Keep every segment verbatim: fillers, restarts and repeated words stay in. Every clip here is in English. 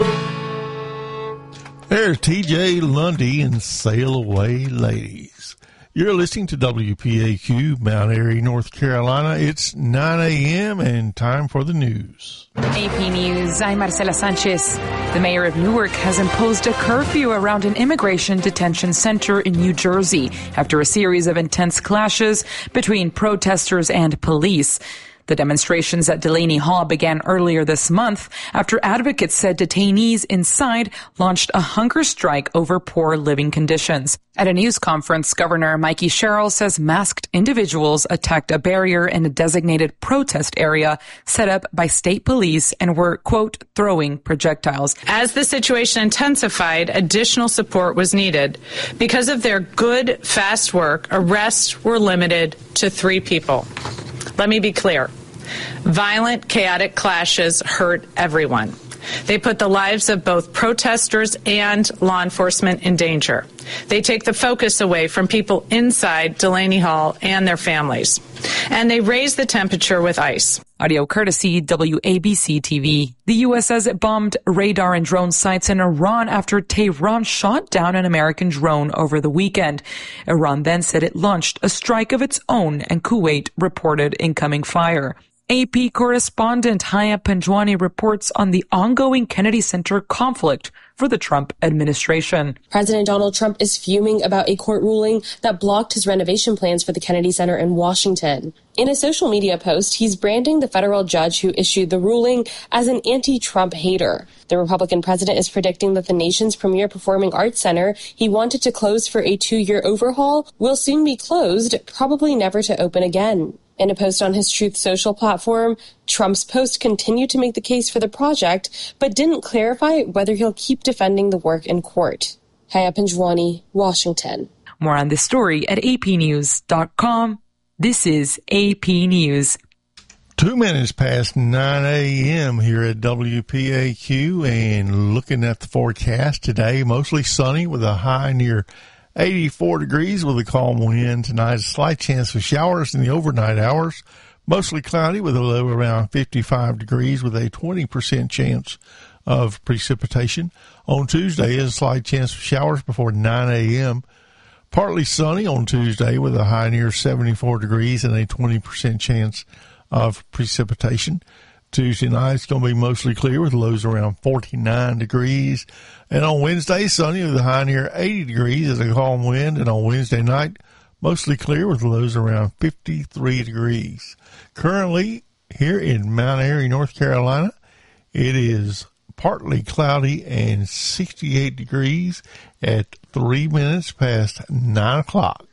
There's T J Lundy and Sail Away Ladies. You're listening to W P A Q, Mount Airy, North Carolina. It's nine a.m. and time for the news. A P News, I'm Marcela Sanchez. The mayor of Newark has imposed a curfew around an immigration detention center in New Jersey after a series of intense clashes between protesters and police. The demonstrations at Delaney Hall began earlier this month after advocates said detainees inside launched a hunger strike over poor living conditions. At a news conference, Governor Mikey Sherrill says masked individuals attacked a barrier in a designated protest area set up by state police and were, quote, throwing projectiles. As the situation intensified, additional support was needed. Because of their good, fast work, arrests were limited to three people. Let me be clear. Violent, chaotic clashes hurt everyone. They put the lives of both protesters and law enforcement in danger. They take the focus away from people inside Delaney Hall and their families. And they raise the temperature with ICE. Audio courtesy W A B C T V. The U S says it bombed radar and drone sites in Iran after Tehran shot down an American drone over the weekend. Iran then said it launched a strike of its own, and Kuwait reported incoming fire. A P correspondent Haya Panjwani reports on the ongoing Kennedy Center conflict for the Trump administration. President Donald Trump is fuming about a court ruling that blocked his renovation plans for the Kennedy Center in Washington. In a social media post, he's branding the federal judge who issued the ruling as an anti-Trump hater. The Republican president is predicting that the nation's premier performing arts center he wanted to close for a two-year overhaul will soon be closed, probably never to open again. In a post on his Truth Social platform, Trump's post continued to make the case for the project, but didn't clarify whether he'll keep defending the work in court. Haya Panjwani, Washington. More on this story at a p news dot com. This is A P News. Two minutes past nine a.m. here at W P A Q, and looking at the forecast today, mostly sunny with a high near eighty-four degrees with a calm wind. Tonight, a slight chance of showers in the overnight hours. Mostly cloudy with a low around fifty-five degrees with a twenty percent chance of precipitation. On Tuesday, a slight chance of showers before nine a.m. Partly sunny on Tuesday with a high near seventy-four degrees and a twenty percent chance of precipitation. Tuesday night, it's going to be mostly clear with lows around forty-nine degrees. And on Wednesday, sunny with a high near eighty degrees and a calm wind. And on Wednesday night, mostly clear with lows around fifty-three degrees. Currently, here in Mount Airy, North Carolina, it is partly cloudy and sixty-eight degrees at three minutes past nine o'clock.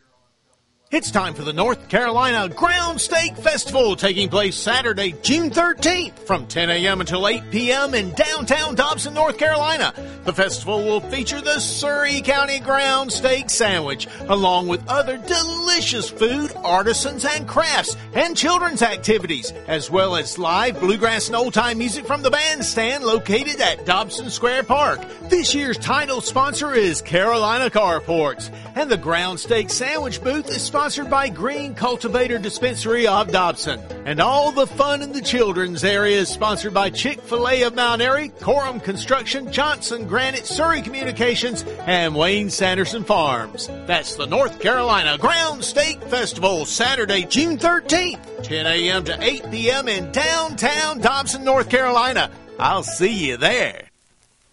It's time for the North Carolina Ground Steak Festival, taking place Saturday, June thirteenth from ten a.m. until eight p.m. in downtown Dobson, North Carolina. The festival will feature the Surry County Ground Steak Sandwich, along with other delicious food, artisans, and crafts, and children's activities, as well as live bluegrass and old-time music from the bandstand located at Dobson Square Park. This year's title sponsor is Carolina Carports, and the Ground Steak Sandwich booth is sponsored by Green Cultivator Dispensary of Dobson. And all the fun in the children's area is sponsored by Chick-fil-A of Mount Airy, Coram Construction, Johnson Granite, Surry Communications, and Wayne Sanderson Farms. That's the North Carolina Ground Steak Festival, Saturday, June thirteenth, ten a.m. to eight p.m. in downtown Dobson, North Carolina. I'll see you there.